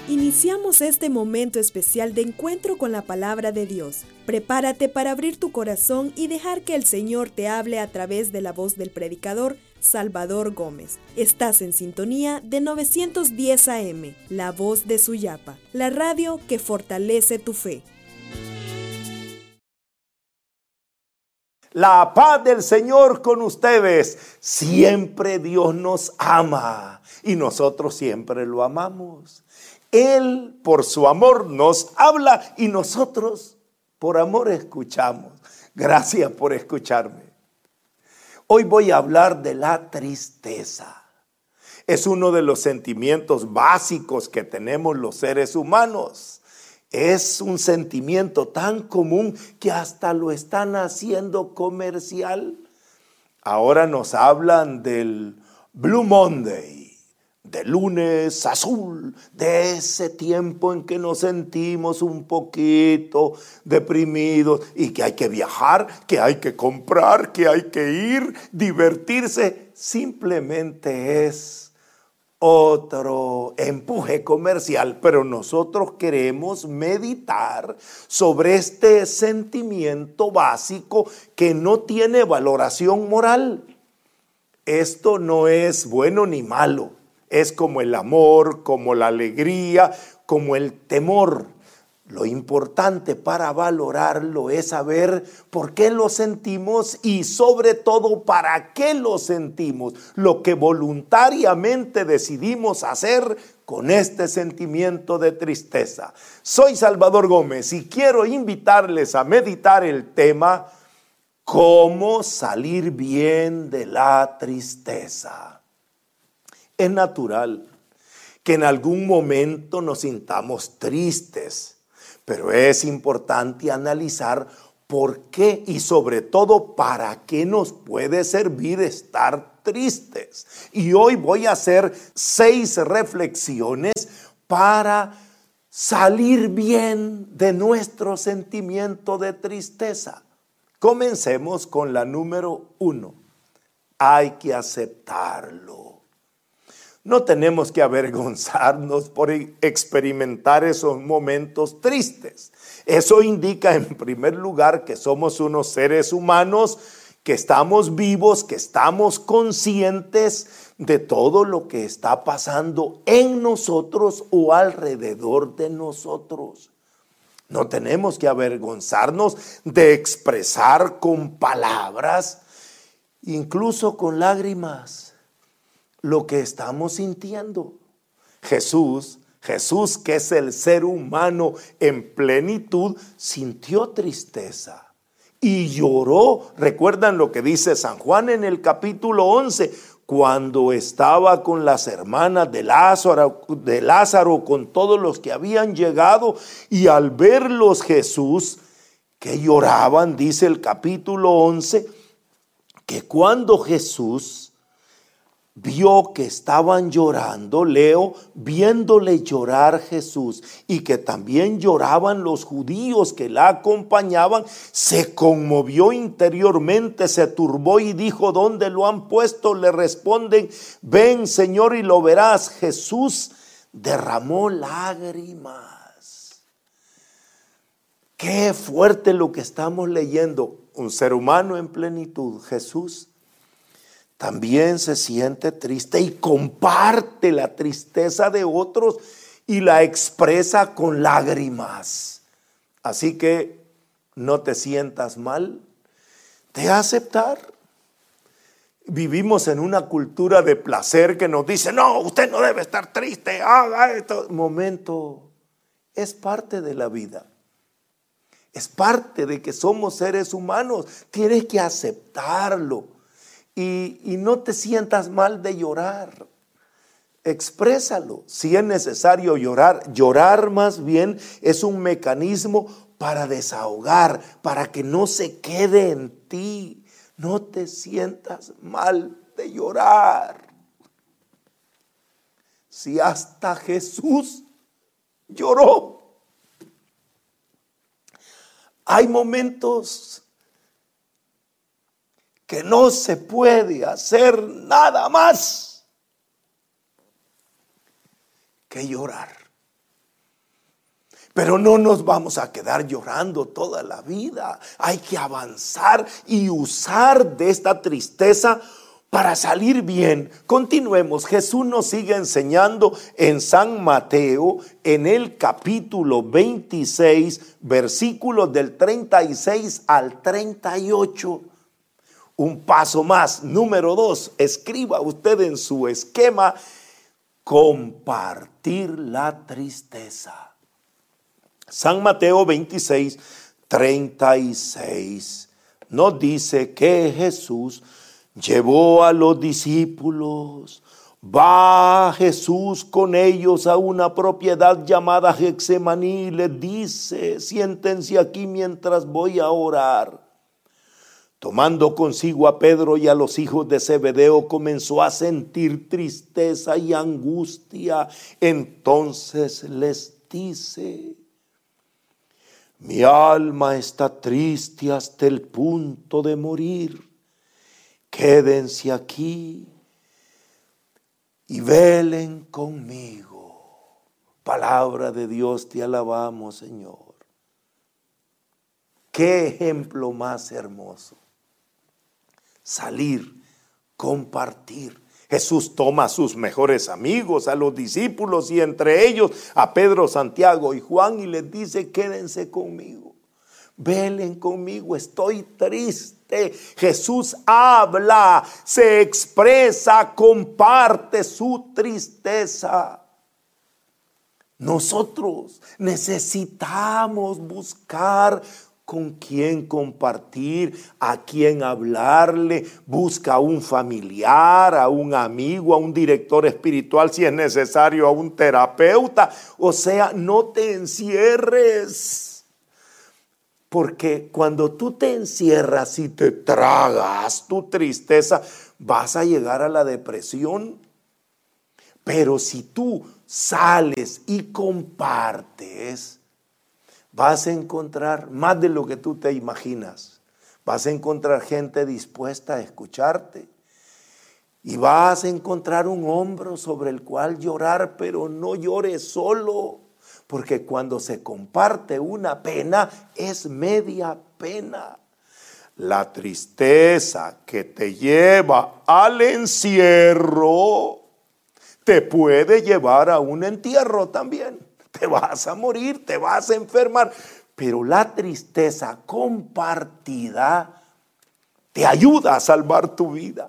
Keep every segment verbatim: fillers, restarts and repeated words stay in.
Iniciamos este momento especial de encuentro con la palabra de Dios. Prepárate para abrir tu corazón y dejar que el Señor te hable a través de la voz del predicador Salvador Gómez. Estás en sintonía de novecientos diez A M, la voz de Suyapa, la radio que fortalece tu fe. La paz del Señor con ustedes. Siempre Dios nos ama y nosotros siempre lo amamos. Él por su amor nos habla y nosotros por amor escuchamos. Gracias por escucharme. Hoy voy a hablar de la tristeza. Es uno de los sentimientos básicos que tenemos los seres humanos. Es un sentimiento tan común que hasta lo están haciendo comercial. Ahora nos hablan del Blue Monday, del lunes azul, de ese tiempo en que nos sentimos un poquito deprimidos y que hay que viajar, que hay que comprar, que hay que ir, divertirse. Simplemente es otro empuje comercial, pero nosotros queremos meditar sobre este sentimiento básico que no tiene valoración moral. Esto no es bueno ni malo, es como el amor, como la alegría, como el temor. Lo importante para valorarlo es saber por qué lo sentimos y sobre todo para qué lo sentimos, lo que voluntariamente decidimos hacer con este sentimiento de tristeza. Soy Salvador Gómez y quiero invitarles a meditar el tema cómo salir bien de la tristeza. Es natural que en algún momento nos sintamos tristes. Pero es importante analizar por qué y sobre todo para qué nos puede servir estar tristes. Y hoy voy a hacer seis reflexiones para salir bien de nuestro sentimiento de tristeza. Comencemos con la número uno. Hay que aceptarlo. No tenemos que avergonzarnos por experimentar esos momentos tristes. Eso indica en primer lugar que somos unos seres humanos, que estamos vivos, que estamos conscientes de todo lo que está pasando en nosotros o alrededor de nosotros. No tenemos que avergonzarnos de expresar con palabras, incluso con lágrimas, lo que estamos sintiendo. Jesús, Jesús que es el ser humano en plenitud, sintió tristeza y lloró. ¿Recuerdan lo que dice San Juan en el capítulo once? Cuando estaba con las hermanas de Lázaro, de Lázaro, con todos los que habían llegado, y al verlos Jesús, que lloraban, dice el capítulo once, que cuando Jesús vio que estaban llorando, leo, viéndole llorar Jesús y que también lloraban los judíos que la acompañaban, se conmovió interiormente, se turbó y dijo: ¿dónde lo han puesto? Le responden: ven, Señor, y lo verás. Jesús derramó lágrimas. Qué fuerte lo que estamos leyendo. Un ser humano en plenitud, Jesús, también se siente triste y comparte la tristeza de otros y la expresa con lágrimas. Así que no te sientas mal, de aceptar. Vivimos en una cultura de placer que nos dice: no, usted no debe estar triste, haga esto. Momento, es parte de la vida. Es parte de que somos seres humanos. Tienes que aceptarlo. Y, y no te sientas mal de llorar. Exprésalo. Si es necesario llorar, llorar más bien es un mecanismo para desahogar, para que no se quede en ti. No te sientas mal de llorar. Si hasta Jesús lloró. Hay momentos que no se puede hacer nada más que llorar. Pero no nos vamos a quedar llorando toda la vida. Hay que avanzar y usar de esta tristeza para salir bien. Continuemos. Jesús nos sigue enseñando en San Mateo, en el capítulo veintiséis, versículos del treinta y seis al treinta y ocho. Un paso más. Número dos, escriba usted en su esquema: compartir la tristeza. San Mateo veintiséis, treinta y seis nos dice que Jesús llevó a los discípulos. Va Jesús con ellos a una propiedad llamada Getsemaní y les dice: siéntense aquí mientras voy a orar. Tomando consigo a Pedro y a los hijos de Zebedeo, comenzó a sentir tristeza y angustia. Entonces les dice: mi alma está triste hasta el punto de morir. Quédense aquí y velen conmigo. Palabra de Dios, te alabamos, Señor. Qué ejemplo más hermoso. Salir, compartir. Jesús toma a sus mejores amigos, a los discípulos, y entre ellos a Pedro, Santiago y Juan, y les dice: quédense conmigo, velen conmigo, estoy triste. Jesús habla, se expresa, comparte su tristeza. Nosotros necesitamos buscar con quién compartir, a quién hablarle. Busca a un familiar, a un amigo, a un director espiritual, si es necesario, a un terapeuta. O sea, no te encierres, porque cuando tú te encierras y te tragas tu tristeza, vas a llegar a la depresión. Pero si tú sales y compartes, vas a encontrar más de lo que tú te imaginas. Vas a encontrar gente dispuesta a escucharte. Y vas a encontrar un hombro sobre el cual llorar, pero no llores solo. Porque cuando se comparte una pena, es media pena. La tristeza que te lleva al encierro te puede llevar a un entierro también. Te vas a morir, te vas a enfermar, pero la tristeza compartida te ayuda a salvar tu vida.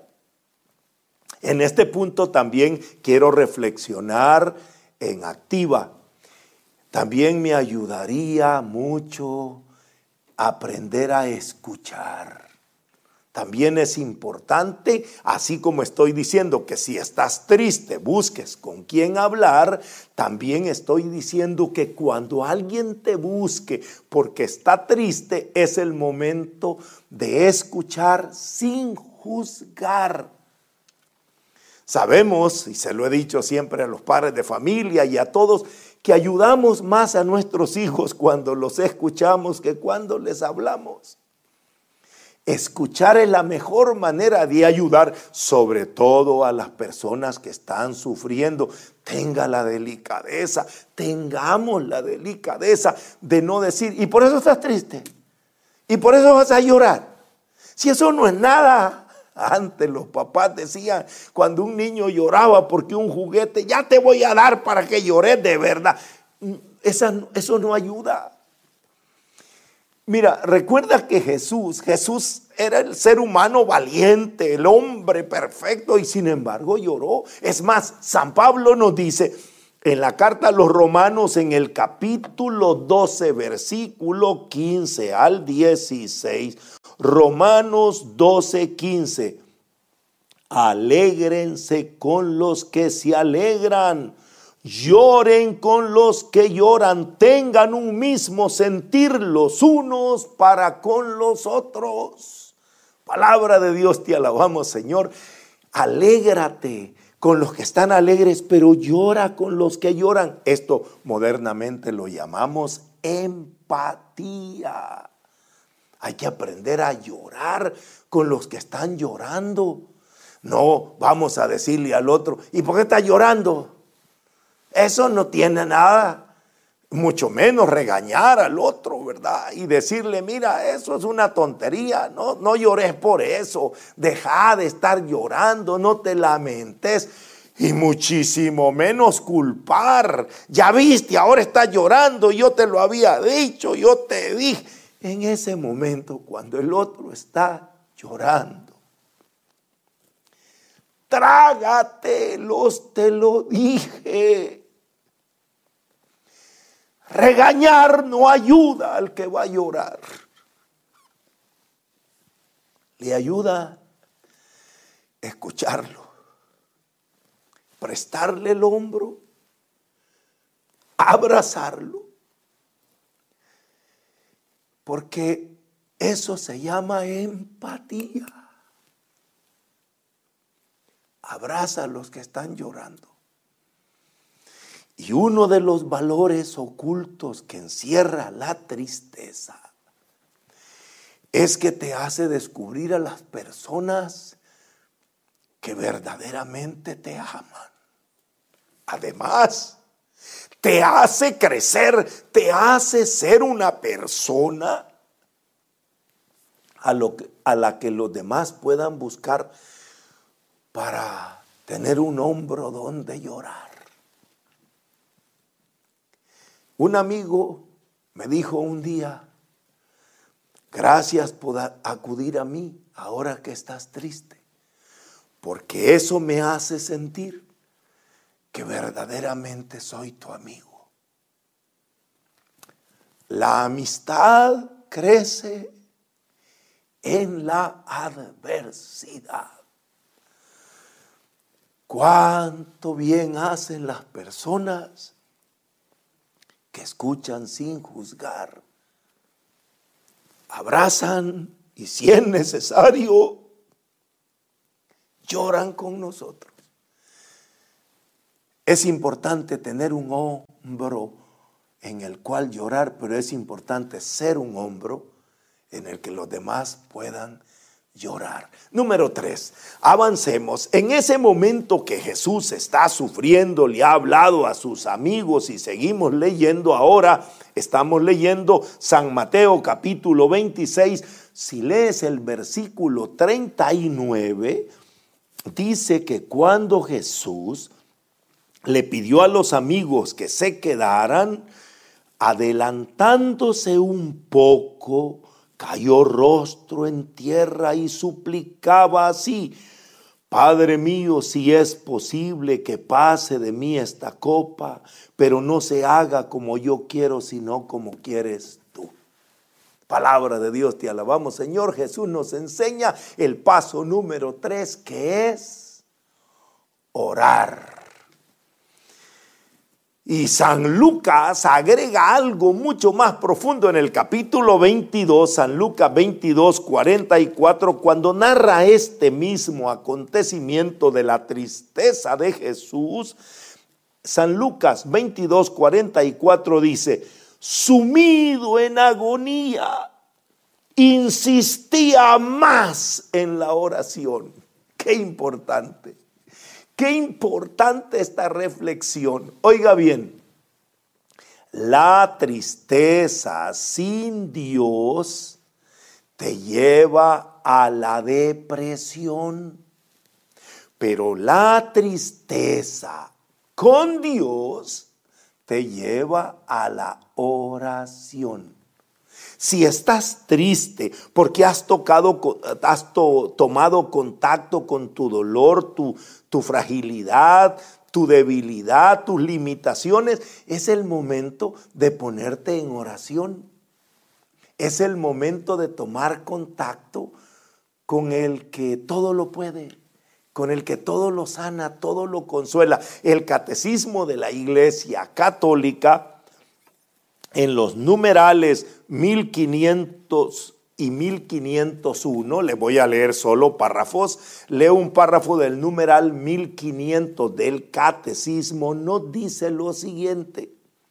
En este punto también quiero reflexionar en activa. También me ayudaría mucho aprender a escuchar. También es importante, así como estoy diciendo que si estás triste busques con quién hablar, también estoy diciendo que cuando alguien te busque porque está triste, es el momento de escuchar sin juzgar. Sabemos, y se lo he dicho siempre a los padres de familia y a todos, que ayudamos más a nuestros hijos cuando los escuchamos que cuando les hablamos. Escuchar es la mejor manera de ayudar, sobre todo a las personas que están sufriendo. Tenga la delicadeza, tengamos la delicadeza de no decir: y por eso estás triste, y por eso vas a llorar. Si eso no es nada. Antes los papás decían, cuando un niño lloraba porque un juguete, ya te voy a dar para que llores de verdad. Esa, eso no ayuda. Mira, recuerda que Jesús, Jesús era el ser humano valiente, el hombre perfecto, y sin embargo lloró. Es más, San Pablo nos dice en la carta a los Romanos, en el capítulo doce, versículo quince al dieciséis, Romanos doce, quince, alégrense con los que se alegran, lloren con los que lloran, tengan un mismo sentir los unos para con los otros. Palabra de Dios, te alabamos, Señor. Alégrate con los que están alegres, pero llora con los que lloran. Esto modernamente lo llamamos empatía. Hay que aprender a llorar con los que están llorando. No vamos a decirle al otro: ¿y por qué está llorando? Eso no tiene nada. mucho menos regañar al otro, ¿verdad? Y decirle, mira, eso es una tontería, no, no llores por eso, deja de estar llorando, no te lamentes. Y muchísimo menos culpar. Ya viste, ahora estás llorando, yo te lo había dicho, yo te dije. En ese momento, cuando el otro está llorando, trágatelos, te lo dije. Regañar no ayuda al que va a llorar. Le ayuda escucharlo, prestarle el hombro, abrazarlo, porque eso se llama empatía. Abraza a los que están llorando. Y uno de los valores ocultos que encierra la tristeza es que te hace descubrir a las personas que verdaderamente te aman. Además, te hace crecer, te hace ser una persona a, lo que, a la que los demás puedan buscar para tener un hombro donde llorar. Un amigo me dijo un día, gracias por acudir a mí ahora que estás triste, porque eso me hace sentir que verdaderamente soy tu amigo. La amistad crece en la adversidad. Cuánto bien hacen las personas que escuchan sin juzgar, abrazan y si es necesario, lloran con nosotros. Es importante tener un hombro en el cual llorar, pero es importante ser un hombro en el que los demás puedan llorar. Número tres, avancemos. En ese momento que Jesús está sufriendo, le ha hablado a sus amigos y seguimos leyendo ahora, estamos leyendo San Mateo capítulo veintiséis. Si lees el versículo treinta y nueve, dice que cuando Jesús le pidió a los amigos que se quedaran, adelantándose un poco, cayó rostro en tierra y suplicaba así: Padre mío, si es posible que pase de mí esta copa, pero no se haga como yo quiero, sino como quieres tú. Palabra de Dios, te alabamos, Señor. Jesús nos enseña el paso número tres, que es orar. Y San Lucas agrega algo mucho más profundo en el capítulo veintidós, San Lucas veintidós, cuarenta y cuatro, cuando narra este mismo acontecimiento de la tristeza de Jesús. San Lucas veintidós, cuarenta y cuatro dice: sumido en agonía, insistía más en la oración. Qué importante. Qué importante esta reflexión. Oiga bien, la tristeza sin Dios te lleva a la depresión, pero la tristeza con Dios te lleva a la oración. Si estás triste porque has tocado, has to, tomado contacto con tu dolor, tu, tu fragilidad, tu debilidad, tus limitaciones, es el momento de ponerte en oración. Es el momento de tomar contacto con el que todo lo puede, con el que todo lo sana, todo lo consuela. El catecismo de la Iglesia Católica, en los numerales mil quinientos y mil quinientos uno, le voy a leer solo párrafos, leo un párrafo del numeral mil quinientos del catecismo, nos dice lo siguiente: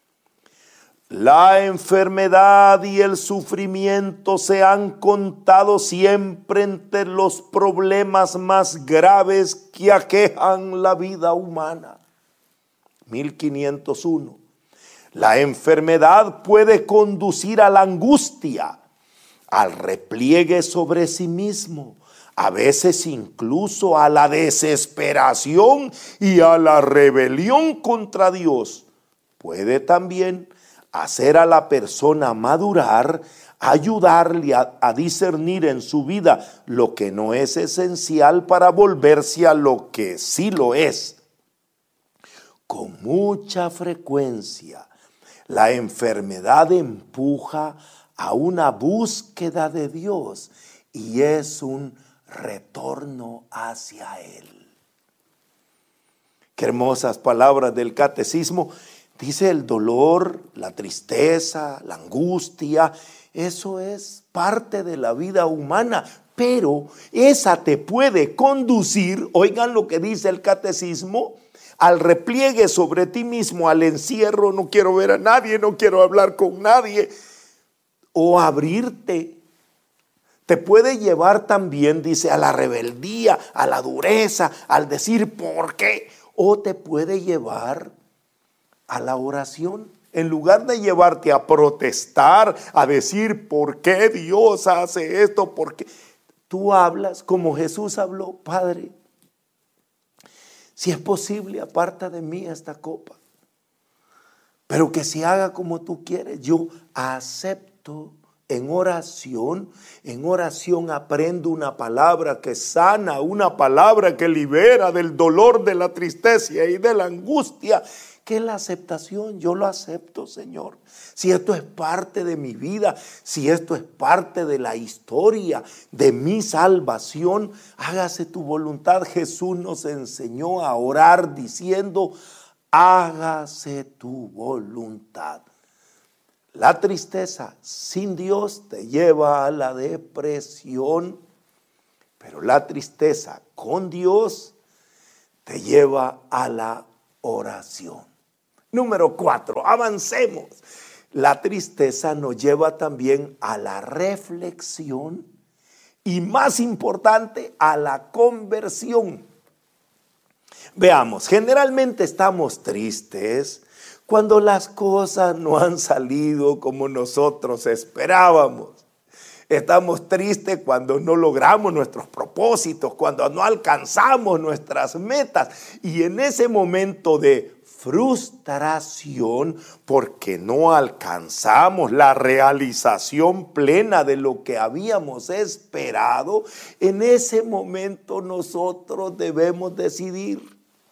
la enfermedad y el sufrimiento se han contado siempre entre los problemas más graves que aquejan la vida humana. mil quinientos uno. La enfermedad puede conducir a la angustia, al repliegue sobre sí mismo, a veces incluso a la desesperación y a la rebelión contra Dios. Puede también hacer a la persona madurar, ayudarle a, a discernir en su vida lo que no es esencial para volverse a lo que sí lo es. Con mucha frecuencia, la enfermedad empuja a una búsqueda de Dios y es un retorno hacia Él. Qué hermosas palabras del catecismo. Dice: el dolor, la tristeza, la angustia, eso es parte de la vida humana, pero esa te puede conducir, oigan lo que dice el catecismo, al repliegue sobre ti mismo, al encierro, no quiero ver a nadie, no quiero hablar con nadie, o abrirte. Te puede llevar también, dice, a la rebeldía, a la dureza, al decir ¿por qué? O te puede llevar a la oración. En lugar de llevarte a protestar, a decir ¿por qué Dios hace esto? ¿Por qué? Tú hablas como Jesús habló: Padre, si es posible, aparta de mí esta copa, pero que se haga como tú quieres. Yo acepto en oración. En oración aprendo una palabra que sana, una palabra que libera del dolor, de la tristeza y de la angustia, que es la aceptación. Yo lo acepto, Señor. Si esto es parte de mi vida, si esto es parte de la historia de mi salvación, hágase tu voluntad. Jesús nos enseñó a orar diciendo: hágase tu voluntad. La tristeza sin Dios te lleva a la depresión, pero la tristeza con Dios te lleva a la oración. Número cuatro, avancemos. La tristeza nos lleva también a la reflexión y, más importante, a la conversión. Veamos, generalmente estamos tristes cuando las cosas no han salido como nosotros esperábamos. Estamos tristes cuando no logramos nuestros propósitos, cuando no alcanzamos nuestras metas. Y en ese momento de frustración, porque no alcanzamos la realización plena de lo que habíamos esperado, en ese momento nosotros debemos decidir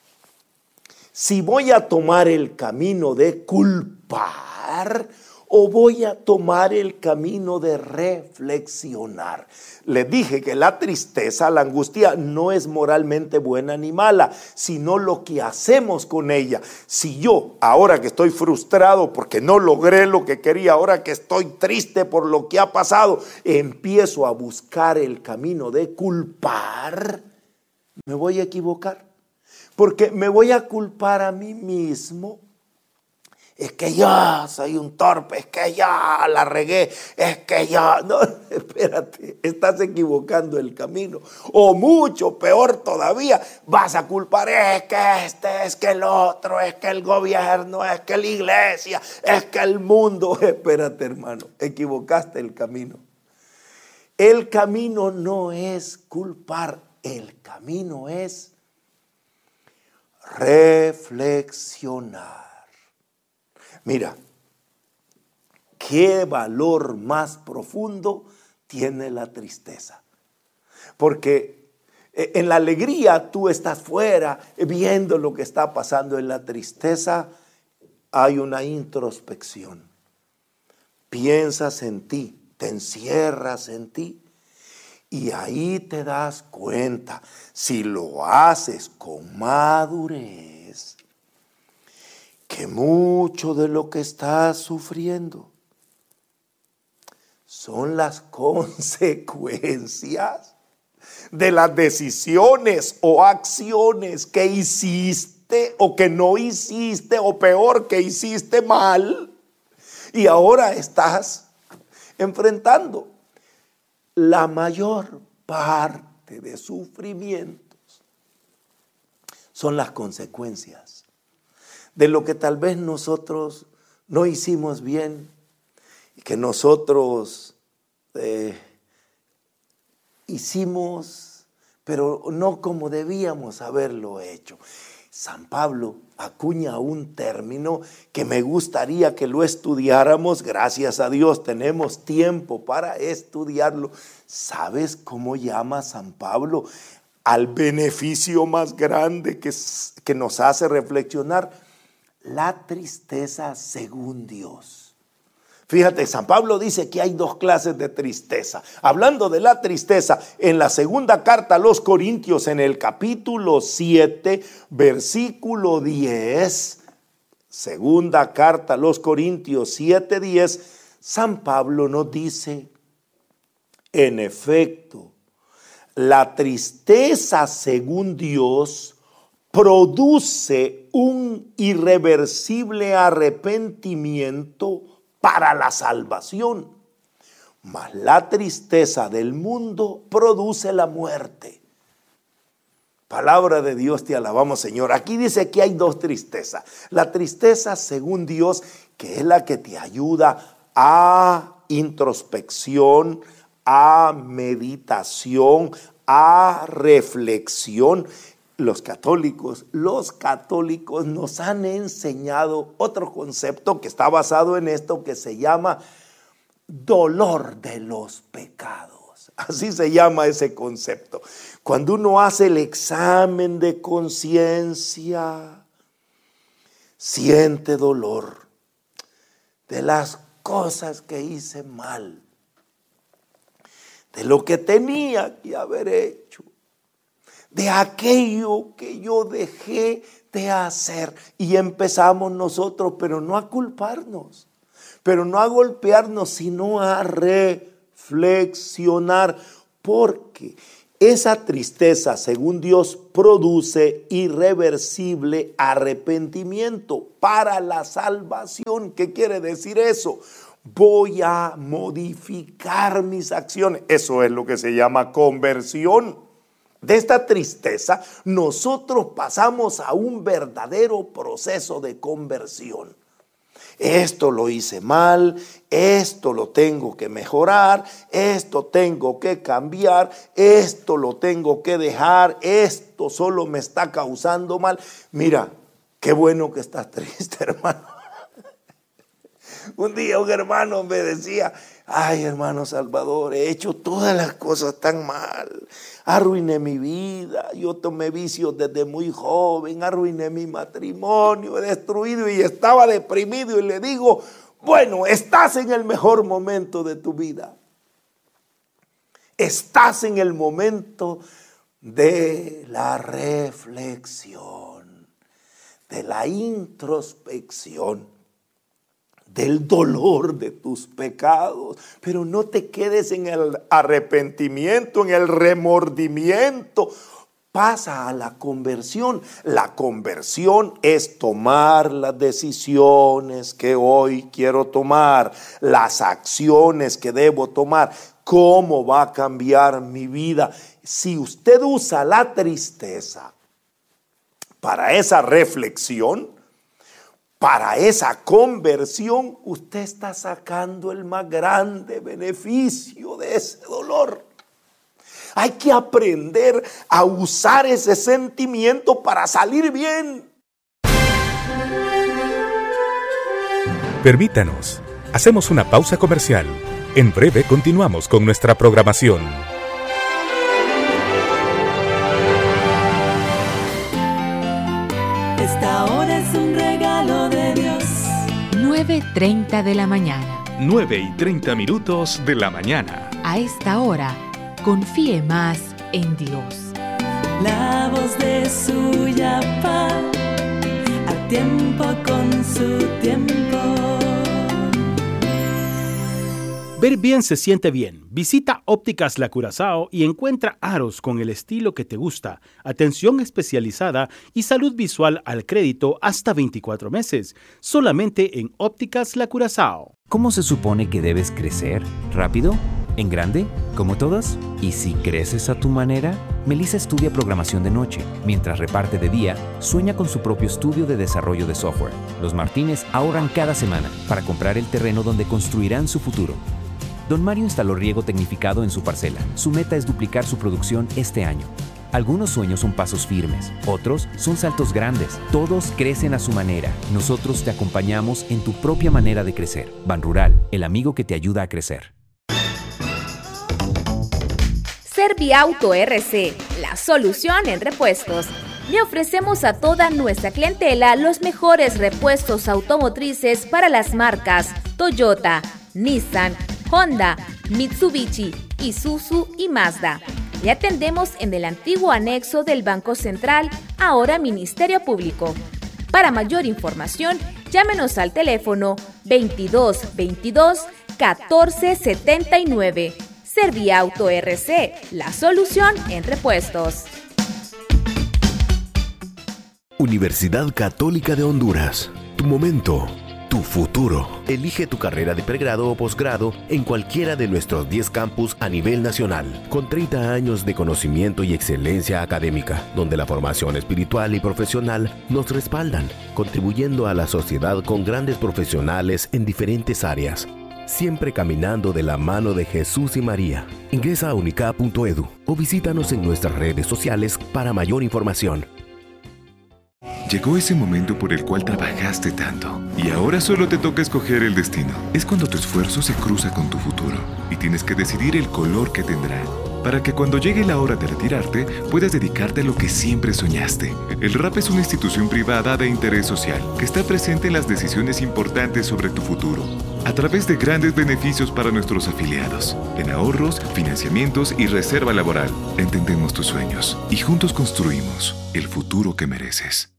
si voy a tomar el camino de culpar o voy a tomar el camino de reflexionar. Les dije que la tristeza, la angustia, no es moralmente buena ni mala, sino lo que hacemos con ella. Si yo, ahora que estoy frustrado porque no logré lo que quería, ahora que estoy triste por lo que ha pasado, empiezo a buscar el camino de culpar, me voy a equivocar. Porque me voy a culpar a mí mismo. Es que yo soy un torpe, es que yo la regué, es que yo... No, espérate, estás equivocando el camino. O mucho peor todavía, vas a culpar, es que este, es que el otro, es que el gobierno, es que la iglesia, es que el mundo. Espérate, hermano, equivocaste el camino. El camino no es culpar, el camino es reflexionar. Mira, qué valor más profundo tiene la tristeza. Porque en la alegría tú estás fuera viendo lo que está pasando. En la tristeza hay una introspección. Piensas en ti, te encierras en ti. Y ahí te das cuenta, si lo haces con madurez, que mucho de lo que estás sufriendo son las consecuencias de las decisiones o acciones que hiciste o que no hiciste, o peor, que hiciste mal, y ahora estás enfrentando. La mayor parte de sufrimientos son las consecuencias de lo que tal vez nosotros no hicimos bien y que nosotros eh, hicimos, pero no como debíamos haberlo hecho. San Pablo acuña un término que me gustaría que lo estudiáramos. Gracias a Dios tenemos tiempo para estudiarlo. ¿Sabes cómo llama San Pablo al beneficio más grande que, que nos hace reflexionar? La tristeza según Dios. Fíjate, San Pablo dice que hay dos clases de tristeza. Hablando de la tristeza, en la segunda carta a los Corintios, en el capítulo siete, versículo diez, segunda carta a los Corintios siete, diez, San Pablo nos dice, en efecto, la tristeza según Dios produce un irreversible arrepentimiento para la salvación, mas la tristeza del mundo produce la muerte. Palabra de Dios, te alabamos, Señor. Aquí dice que hay dos tristezas. La tristeza según Dios, que es la que te ayuda a introspección, a meditación, a reflexión. Los católicos, los católicos nos han enseñado otro concepto que está basado en esto, que se llama dolor de los pecados. Así se llama ese concepto. Cuando uno hace el examen de conciencia, siente dolor de las cosas que hice mal, de lo que tenía que haber hecho, de aquello que yo dejé de hacer. Y empezamos nosotros, pero no a culparnos, pero no a golpearnos, sino a reflexionar, porque esa tristeza, según Dios, produce irreversible arrepentimiento para la salvación. ¿Qué quiere decir eso? Voy a modificar mis acciones. Eso es lo que se llama conversión. De esta tristeza, nosotros pasamos a un verdadero proceso de conversión. Esto lo hice mal, esto lo tengo que mejorar, esto tengo que cambiar, esto lo tengo que dejar, esto solo me está causando mal. Mira, qué bueno que estás triste, hermano. Un día un hermano me decía, ay, hermano Salvador, he hecho todas las cosas tan mal, arruiné mi vida, yo tomé vicios desde muy joven, arruiné mi matrimonio, he destruido y estaba deprimido. Y le digo, bueno, estás en el mejor momento de tu vida, estás en el momento de la reflexión, de la introspección, del dolor de tus pecados, pero no te quedes en el arrepentimiento, en el remordimiento. Pasa a la conversión. La conversión es tomar las decisiones que hoy quiero tomar, las acciones que debo tomar, cómo va a cambiar mi vida. Si usted usa la tristeza para esa reflexión, para esa conversión, usted está sacando el más grande beneficio de ese dolor. Hay que aprender a usar ese sentimiento para salir bien. Permítanos, hacemos una pausa comercial. En breve continuamos con nuestra programación. Esta hora es un regalo de Dios. nueve y treinta de la mañana. nueve y treinta minutos de la mañana. A esta hora, confíe más en Dios. La voz de su Yapa, a tiempo con su tiempo. Ver bien se siente bien. Visita Ópticas La Curazao y encuentra aros con el estilo que te gusta, atención especializada y salud visual al crédito hasta veinticuatro meses, solamente en Ópticas La Curazao. ¿Cómo se supone que debes crecer? ¿Rápido? ¿En grande? ¿Como todos? ¿Y si creces a tu manera? Melissa estudia programación de noche. Mientras reparte de día, sueña con su propio estudio de desarrollo de software. Los Martínez ahorran cada semana para comprar el terreno donde construirán su futuro. Don Mario instaló riego tecnificado en su parcela. Su meta es duplicar su producción este año. Algunos sueños son pasos firmes, otros son saltos grandes. Todos crecen a su manera. Nosotros te acompañamos en tu propia manera de crecer. Banrural, el amigo que te ayuda a crecer. Serviauto R C, la solución en repuestos. Le ofrecemos a toda nuestra clientela los mejores repuestos automotrices para las marcas Toyota, Nissan, Honda, Mitsubishi, Isuzu y Mazda. Le atendemos en el antiguo anexo del Banco Central, ahora Ministerio Público. Para mayor información, llámenos al teléfono veintidós veintidós catorce setenta y nueve. Serviauto R C, la solución en repuestos. Universidad Católica de Honduras. Tu momento, tu futuro. Elige tu carrera de pregrado o posgrado en cualquiera de nuestros diez campus a nivel nacional, con treinta años de conocimiento y excelencia académica, donde la formación espiritual y profesional nos respaldan, contribuyendo a la sociedad con grandes profesionales en diferentes áreas, siempre caminando de la mano de Jesús y María. Ingresa a unicap punto edu o visítanos en nuestras redes sociales para mayor información. Llegó ese momento por el cual trabajaste tanto y ahora solo te toca escoger el destino. Es cuando tu esfuerzo se cruza con tu futuro y tienes que decidir el color que tendrá, para que cuando llegue la hora de retirarte puedas dedicarte a lo que siempre soñaste. El R A P es una institución privada de interés social que está presente en las decisiones importantes sobre tu futuro, a través de grandes beneficios para nuestros afiliados, en ahorros, financiamientos y reserva laboral. Entendemos tus sueños y juntos construimos el futuro que mereces.